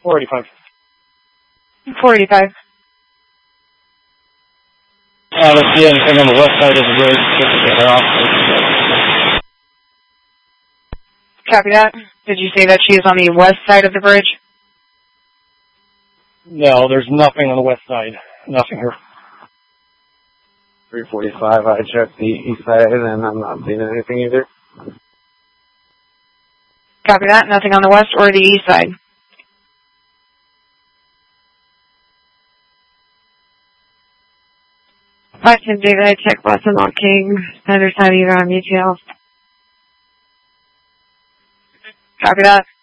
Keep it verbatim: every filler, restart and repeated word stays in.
four eighty-five. four eighty-five. Uh, let's see anything on the west side of the bridge. Just to get her off. Copy that. Did you say that she is on the west side of the bridge? No, there's nothing on the west side. Nothing here. three forty-five, I checked the east side and I'm not seeing anything either. Copy that. Nothing on the west or the east side. five ten David, I check west and not King. Other side either on U T L. Copy that.